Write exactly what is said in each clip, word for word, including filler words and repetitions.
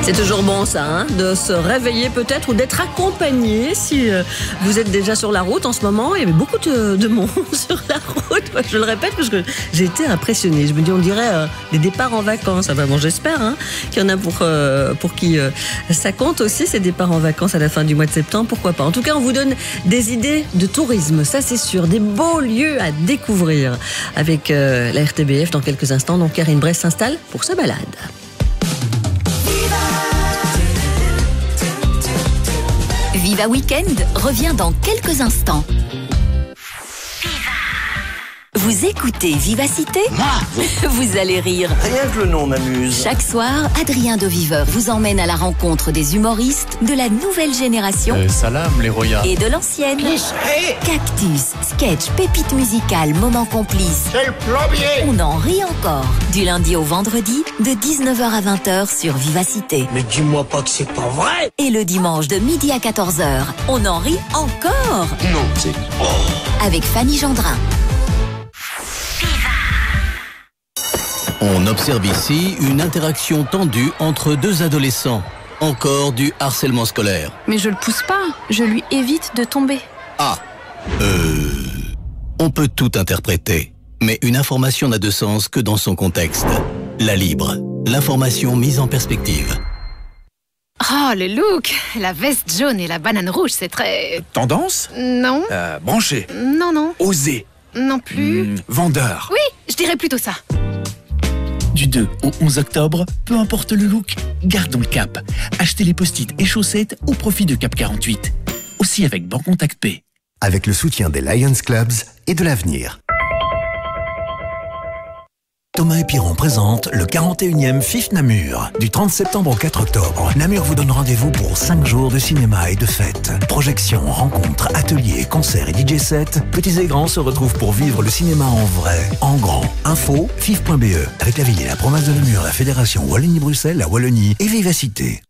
C'est toujours bon ça, hein, de se réveiller peut-être ou d'être accompagné si euh, vous êtes déjà sur la route en ce moment. Il y avait beaucoup de, de monde sur la route, je le répète parce que j'ai été impressionnée. Je me dis on dirait euh, des départs en vacances. Enfin bon, j'espère hein, qu'il y en a pour, euh, pour qui euh, ça compte aussi ces départs en vacances à la fin du mois de septembre, pourquoi pas. En tout cas on vous donne des idées de tourisme, ça c'est sûr, des beaux lieux à découvrir avec euh, la R T B F dans quelques instants. Donc Karine Bress s'installe pour sa balade. Viva Weekend revient dans quelques instants. Vous écoutez Vivacité ? Moi ? Vous allez rire. Rien que le nom m'amuse. Chaque soir, Adrien de Viveur vous emmène à la rencontre des humoristes de la nouvelle génération euh, Salam les royas et de l'ancienne. Hey, Cactus, sketch, pépites musicales, moments complices. c'est le plombier. On en rit encore. Du lundi au vendredi, de dix-neuf heures à vingt heures sur Vivacité. Mais dis-moi pas que c'est pas vrai. Et le dimanche de midi à quatorze heures, on en rit encore. Non, c'est... Oh. Avec Fanny Gendrin. On observe ici une interaction tendue entre deux adolescents. Encore du harcèlement scolaire. Mais je le pousse pas, je lui évite de tomber. Ah, euh... On peut tout interpréter, mais une information n'a de sens que dans son contexte. La Libre, l'information mise en perspective. Oh, le look! La veste jaune et la banane rouge, c'est très... Tendance ? Non, euh, Branché. non, non, Osé. non plus. Mmh, vendeur. Oui, je dirais plutôt ça. Du deux au onze octobre, peu importe le look, gardons le cap. Achetez les post-it et chaussettes au profit de Cap quarante-huit. Aussi avec Bancontact Pay. Avec le soutien des Lions Clubs et de l'avenir. Thomas et Piron présente le quarante et unième F I F Namur. Du trente septembre au quatre octobre, Namur vous donne rendez-vous pour cinq jours de cinéma et de fêtes. Projections, rencontres, ateliers, concerts et D J sets. Petits et grands se retrouvent pour vivre le cinéma en vrai, en grand. Info, fif point be. Avec la ville et la province de Namur, la fédération Wallonie-Bruxelles, la Wallonie et Vivacité.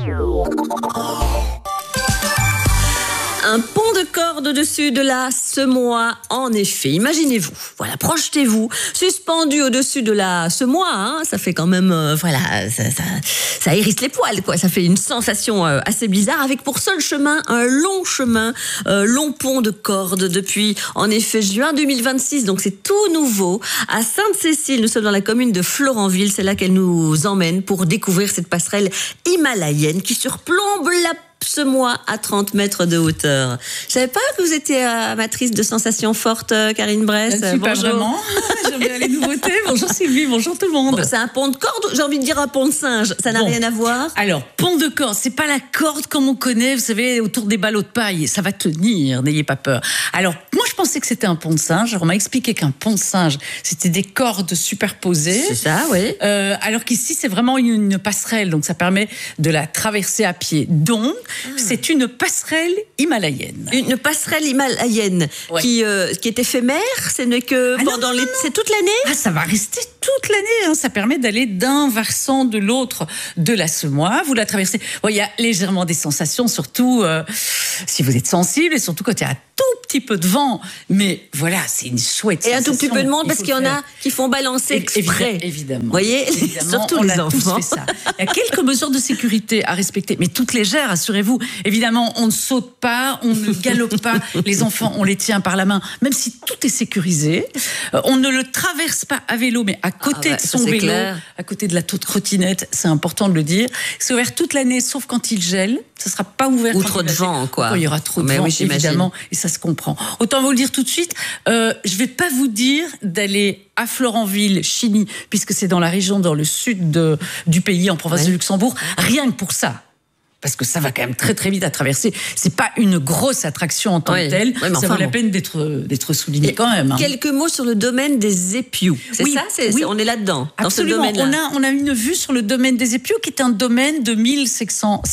Un pont de corde au-dessus de la semois, en effet. Imaginez-vous, voilà, projetez-vous, suspendu au-dessus de la semois, hein, ça fait quand même, euh, voilà, ça, ça, ça hérisse les poils, quoi. Ça fait une sensation euh, assez bizarre, avec pour seul chemin un long chemin, euh, long pont de corde depuis, en effet, juin deux mille vingt-six. Donc c'est tout nouveau. À Sainte-Cécile, nous sommes dans la commune de Florenville. C'est là qu'elle nous emmène pour découvrir cette passerelle himalayenne qui surplombe la semois à trente mètres de hauteur. Je savais pas que vous étiez amatrice de sensations fortes, Karine Bress. Je ne suis pas vraiment. J'aime bien les nouveautés. Bonjour Sylvie, bonjour tout le monde. Bon, c'est un pont de corde, j'ai envie de dire un pont de singe. Ça n'a bon. rien à voir. Alors, pont de corde, c'est pas la corde comme on connaît, vous savez, autour des ballots de paille. Ça va tenir, n'ayez pas peur. Alors, moi, je pensais que c'était un pont de singe. On m'a expliqué qu'un pont de singe, c'était des cordes superposées. C'est ça, oui. Euh, alors qu'ici, c'est vraiment une, une passerelle. Donc, ça permet de la traverser à pied. Donc, ah. c'est une passerelle himalayenne. Une passerelle himalayenne ouais. qui, euh, qui est éphémère. Ce n'est que ah pendant non, non, les... non. C'est toute l'année. Ah, ça va rester toute l'année. Hein. Ça permet d'aller d'un versant de l'autre de la semois. Vous la traversez. Bon, il y a légèrement des sensations, surtout euh, si vous êtes sensible et surtout quand il y a un tout petit peu de vent. Mais voilà, c'est une chouette et sensation. Et un tout petit peu de monde parce qu'il y en a qui font balancer exprès. Évidemment. Vous voyez, évidemment, surtout on les a enfants. Tous fait ça. Il y a quelques mesures de sécurité à respecter, mais toutes légères, assurez-vous. Évidemment, on ne saute pas, on ne galope pas. Les enfants, on les tient par la main, même si tout est sécurisé. Euh, on ne le traverse pas à vélo, mais à côté ah ouais, de son vélo, clair. À côté de la trottinette, c'est important de le dire. C'est ouvert toute l'année, sauf quand il gèle. Ça ne sera pas ouvert ou quand trop il de vent, quoi. Quand il y aura trop de mais vent, oui, évidemment, et ça se comprend. Autant vous le dire tout de suite, euh, je ne vais pas vous dire d'aller à Florenville, Chigny, puisque c'est dans la région, dans le sud de, du pays, en province ouais. de Luxembourg, rien que pour ça. Parce que ça va quand même très très vite à traverser. C'est pas une grosse attraction en tant oui. que telle. Oui, ça enfin, vaut bon. la peine d'être d'être souligné quand même. Hein. Quelques mots sur le domaine des épieux. C'est oui, ça, c'est, oui. c'est, on est là-dedans. Absolument. Dans ce domaine-là. On a on a une vue sur le domaine des épieux qui est un domaine de mille sept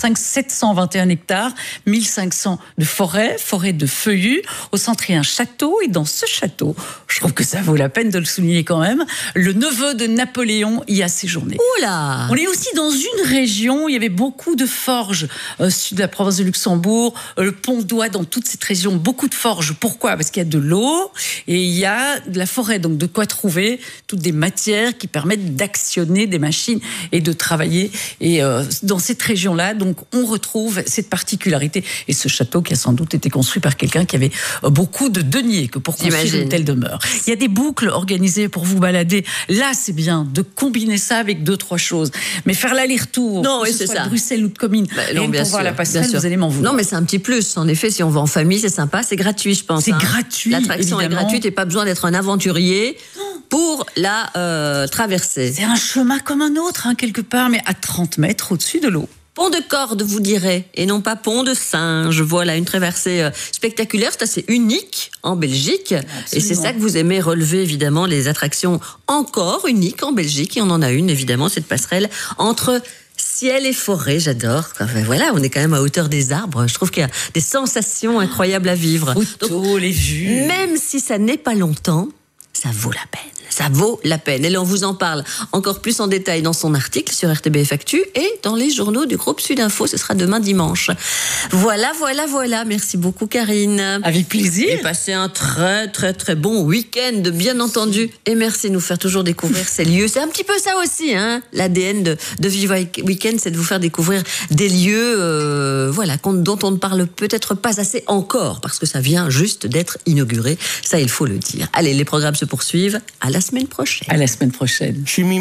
cent vingt et un hectares, mille cinq cents de forêt, forêt de feuillus. Au centre, il y a un château et dans ce château, je trouve que ça vaut la peine de le souligner quand même. Le neveu de Napoléon y a séjourné. Oula. On est aussi dans une région où il y avait beaucoup de forges. Forges, euh, sud de la province de Luxembourg, euh, le Pont d'Oie, dans toute cette région, beaucoup de forges. Pourquoi ? Parce qu'il y a de l'eau et il y a de la forêt, donc de quoi trouver toutes des matières qui permettent d'actionner des machines et de travailler. Et euh, dans cette région-là, donc, on retrouve cette particularité. Et ce château qui a sans doute été construit par quelqu'un qui avait beaucoup de deniers que pour construire J'imagine. une telle demeure. Il y a des boucles organisées pour vous balader. Là, c'est bien de combiner ça avec deux, trois choses. Mais faire l'aller-retour, Non, que oui, ce c'est soit ça. de Bruxelles ou de Comines, Bah, rien non, que bien pour voir sûr, la passerelle, bien sûr. vous allez m'en vouloir. Non, mais c'est un petit plus. En effet, si on va en famille, c'est sympa, c'est gratuit, je pense. C'est hein. gratuit, L'attraction est évidemment. gratuite et pas besoin d'être un aventurier pour la euh, traverser. C'est un chemin comme un autre, hein, quelque part, mais à trente mètres au-dessus de l'eau. Pont de corde, vous direz, et non pas pont de singe. Voilà, une traversée euh, spectaculaire, c'est assez unique en Belgique. Et c'est ça que vous aimez relever, évidemment, les attractions encore uniques en Belgique. Et on en a une, évidemment, cette passerelle entre ciel et forêt. J'adore. Enfin, voilà, on est quand même à hauteur des arbres. Je trouve qu'il y a des sensations incroyables à vivre. Photos, les vues. Même si ça n'est pas longtemps, ça vaut la peine. Ça vaut la peine. Et là, on vous en parle encore plus en détail dans son article sur R T B F Actu et dans les journaux du groupe Sud Info. Ce sera demain dimanche. Voilà, voilà, voilà. Merci beaucoup, Karine. Avec plaisir. Et passez un très, très, très bon week-end, bien entendu. Et merci de nous faire toujours découvrir ces lieux. C'est un petit peu ça aussi, hein. L'A D N de, de Viva Weekend, c'est de vous faire découvrir des lieux, euh, voilà, dont on ne parle peut-être pas assez encore, parce que ça vient juste d'être inauguré. Ça, il faut le dire. Allez, les programmes se poursuivent. À la semaine prochaine. À la semaine prochaine. Je suis mis